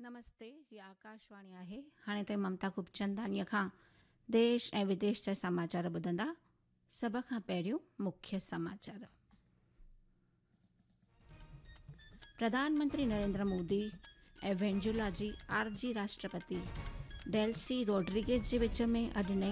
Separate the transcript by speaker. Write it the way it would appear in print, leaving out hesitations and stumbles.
Speaker 1: नमस्ते, हीअ आकाशवाणी आहे। हाणे ताईं ममता खूबचंदानीअ खां देश ऐं विदेश जा समाचार ॿुधंदा। सभ खां पहिरियों मुख्य समाचार। प्रधानमंत्री नरेंद्र मोदी ऐं वेनेजुएला जी आरजी राष्ट्रपति डेल्सी रोड्रिगेज़ जे विच में अॼु नई